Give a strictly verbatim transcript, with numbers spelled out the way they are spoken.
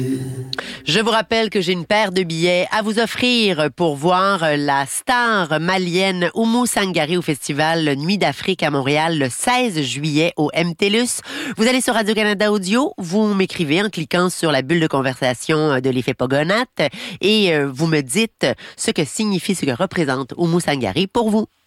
Je vous rappelle que j'ai une paire de billets à vous offrir pour voir la star malienne Oumou Sangaré au festival Nuit d'Afrique à Montréal le seize juillet au M T L U S. Vous allez sur Radio-Canada Audio, vous m'écrivez en cliquant sur la bulle de conversation de l'effet Pogonat et vous me dites ce que signifie, ce que représente Oumou Sangaré pour vous.